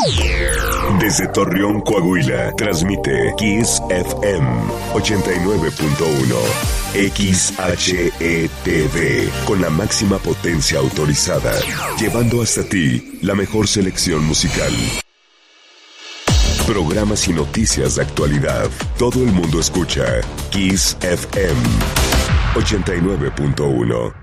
Desde Torreón, Coahuila, transmite Kiss FM 89.1 XHETV con la máxima potencia autorizada, llevando hasta ti la mejor selección musical. Programas y noticias de actualidad. Todo el mundo escucha Kiss FM 89.1.